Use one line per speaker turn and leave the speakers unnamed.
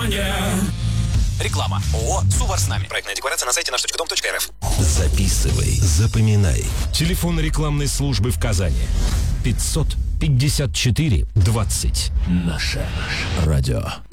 внимание!
Реклама. ООО «Сувар с нами». Проектная декларация на сайте наш.дом.рф.
Записывай, запоминай.
Телефон рекламной службы в Казани. 554 20.
Наше радио.